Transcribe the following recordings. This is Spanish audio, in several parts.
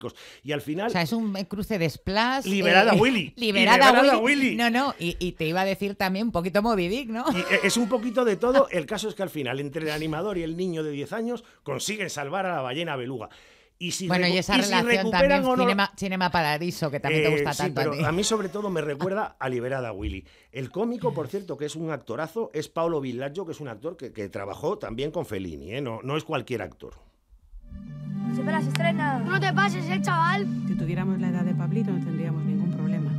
Y al final... O sea, es un cruce de Splash... Liberada Willy. Liberada Willy. No, y te iba a decir también un poquito Moby Dick, ¿no? Y es un poquito de todo. El caso es que al final, entre el animador y el niño de 10 años, consiguen salvar a la ballena beluga. Y y esa relación también, Cinema Paradiso, que también te gusta tanto. Sí, pero a mí sobre todo me recuerda a Liberada Willy. El cómico, por cierto, que es un actorazo, es Paolo Villaggio, que es un actor que trabajó también con Fellini, ¿eh? No es cualquier actor. Se estrena. No te pases, chaval. Si tuviéramos la edad de Pablito no tendríamos ningún problema.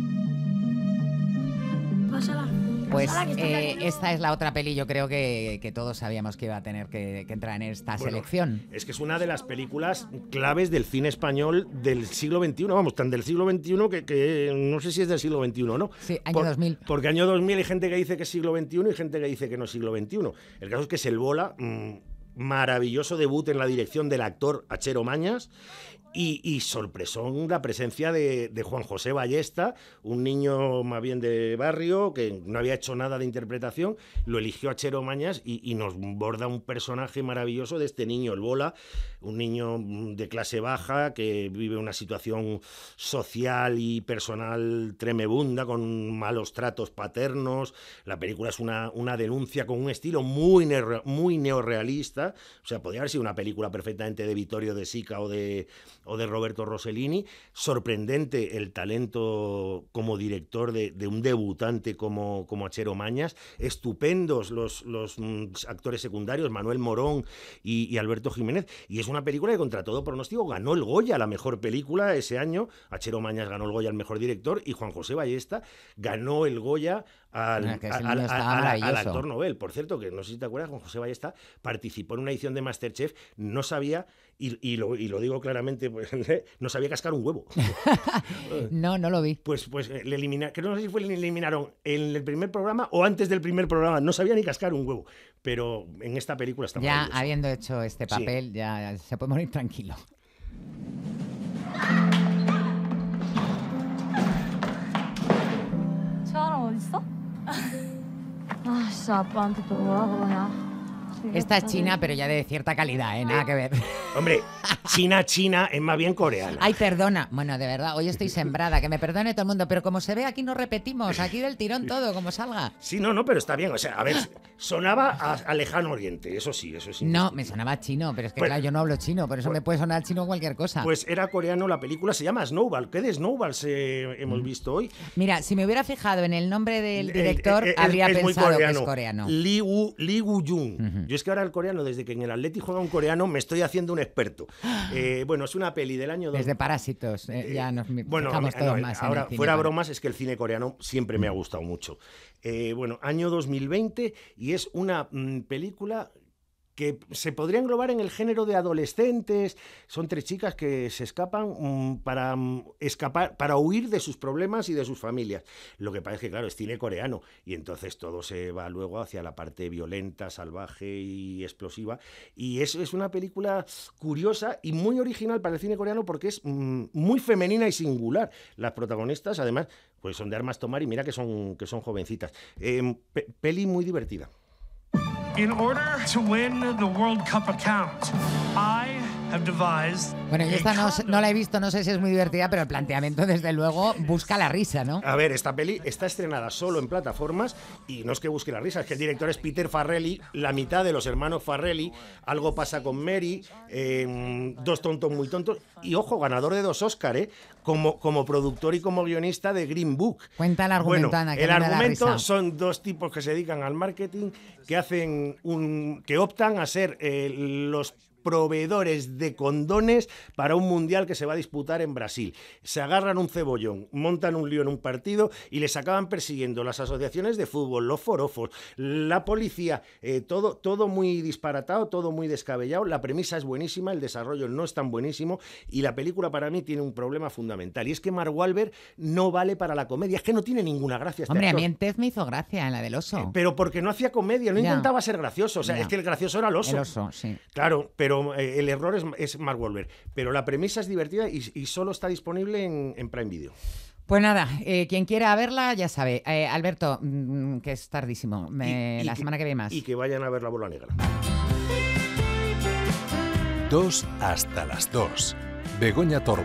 Pásala. Pues esta es la otra peli, yo creo que todos sabíamos que iba a tener que entrar en esta selección. Es que es una de las películas claves del cine español del siglo XXI, vamos, tan del siglo XXI que no sé si es del siglo XXI o no. Sí, año 2000. Porque año 2000 hay gente que dice que es siglo XXI y gente que dice que no es siglo XXI. El caso es que es El Bola, maravilloso debut en la dirección del actor Achero Mañas. Y sorpresón la presencia de Juan José Ballesta, un niño más bien de barrio que no había hecho nada de interpretación, lo eligió Achero Mañas y nos borda un personaje maravilloso de este niño, el Bola, un niño de clase baja que vive una situación social y personal tremebunda, con malos tratos paternos. La película es una denuncia con un estilo muy neorrealista, o sea, podría haber sido una película perfectamente de Vittorio De Sica o de Roberto Rossellini. Sorprendente el talento como director de un debutante como Achero Mañas. Estupendos los actores secundarios, Manuel Morón y Alberto Jiménez. Y es una película que, contra todo pronóstico, ganó el Goya, la mejor película ese año. Achero Mañas ganó el Goya al mejor director y Juan José Ballesta ganó el Goya al actor Nobel. Por cierto, que no sé si te acuerdas, Juan José Ballesta participó en una edición de MasterChef, no sabía, y lo digo claramente, pues, no sabía cascar un huevo. No lo vi. Pues le eliminaron, que no sé si le eliminaron en el primer programa o antes del primer programa, no sabía ni cascar un huevo, pero en esta película está ya habiendo hecho este papel, sí, ya se puede morir tranquilo. Esta es china, pero ya de cierta calidad, nada que ver. Hombre, china es más bien coreana. Ay, perdona. Bueno, de verdad, hoy estoy sembrada, que me perdone todo el mundo, pero como se ve, aquí no repetimos, aquí del tirón todo, como salga. Sí, no, pero está bien. O sea, a ver, sonaba a Lejano Oriente, eso sí. No, me sonaba chino, pero es que claro, yo no hablo chino, por eso me puede sonar chino cualquier cosa. Pues era coreano, la película se llama Snowball. ¿Qué de Snowballs hemos visto hoy? Mira, si me hubiera fijado en el nombre del director, habría pensado que es coreano. Lee Woo-jung. Yo es que ahora el coreano, desde que en el Atleti juega un coreano, me estoy haciendo un experto. Bueno, es una peli del año... Desde Parásitos, ya nos fijamos todos más en ahora, el cine. Fuera bromas, es que el cine coreano siempre me ha gustado mucho. Bueno, año 2020, y es una película que se podría englobar en el género de adolescentes. Son tres chicas que se escapan para huir de sus problemas y de sus familias. Lo que pasa es que, claro, es cine coreano y entonces todo se va luego hacia la parte violenta, salvaje y explosiva. Y es una película curiosa y muy original para el cine coreano porque es muy femenina y singular. Las protagonistas, además, pues son de armas tomar y mira que son jovencitas. Peli muy divertida. In order to win the World Cup account, I have devised... Bueno, yo esta no la he visto, no sé si es muy divertida, pero el planteamiento, desde luego, busca la risa, ¿no? A ver, esta peli está estrenada solo en plataformas y no es que busque la risa, es que el director es Peter Farrelly, la mitad de los hermanos Farrelly. Algo pasa con Mary, Dos tontos muy tontos, y ojo, ganador de 2 Oscar, como productor y como guionista de Green Book. Cuenta el argumento, bueno, Ana, que el me da argumento risa. son 2 tipos que se dedican al marketing, que optan a ser los proveedores de condones para un mundial que se va a disputar en Brasil. Se agarran un cebollón, montan un lío en un partido y les acaban persiguiendo las asociaciones de fútbol, los forofos, la policía, todo muy disparatado, todo muy descabellado. La premisa es buenísima, el desarrollo no es tan buenísimo y la película para mí tiene un problema fundamental y es que Mark Wahlberg no vale para la comedia, es que no tiene ninguna gracia este Hombre, actor. a mí en Tez me hizo gracia, en la del oso. Pero porque no hacía comedia, no intentaba ser gracioso, o sea, es que el gracioso era el oso. El oso, sí. Claro, pero el error es Mark Wahlberg. Pero la premisa es divertida y solo está disponible en Prime Video. Pues nada, quien quiera verla ya sabe. Alberto, que es tardísimo, la semana que viene más. Y que vayan a ver La Bola Negra. 2 hasta las 2. Begoña Tormo.